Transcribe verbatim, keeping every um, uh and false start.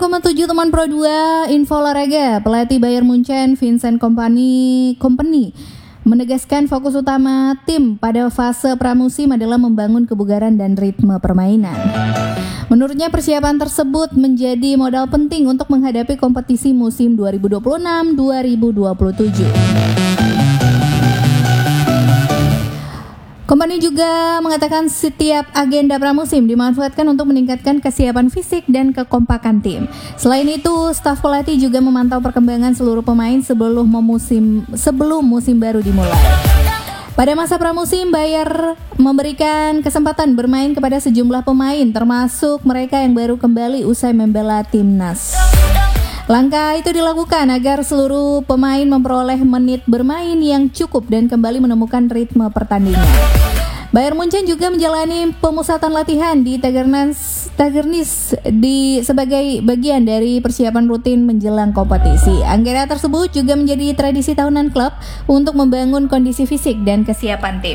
koma tujuh teman Pro dua Info Olahraga. Pelatih Bayern Munchen Vincent Kompany Kompany menegaskan fokus utama tim pada fase pramusim adalah membangun kebugaran dan ritme permainan. Menurutnya persiapan tersebut menjadi modal penting untuk menghadapi kompetisi musim dua ribu dua puluh enam dua ribu dua puluh tujuh. Kompany juga mengatakan setiap agenda pramusim dimanfaatkan untuk meningkatkan kesiapan fisik dan kekompakan tim. Selain itu, staf pelatih juga memantau perkembangan seluruh pemain sebelum musim sebelum musim baru dimulai. Pada masa pramusim, Bayer memberikan kesempatan bermain kepada sejumlah pemain, termasuk mereka yang baru kembali usai membela timnas. Langkah itu dilakukan agar seluruh pemain memperoleh menit bermain yang cukup dan kembali menemukan ritme pertandingan. Bayern Munchen juga menjalani pemusatan latihan di Tagernas, Tagernis di sebagai bagian dari persiapan rutin menjelang kompetisi. Agenda tersebut juga menjadi tradisi tahunan klub untuk membangun kondisi fisik dan kesiapan tim.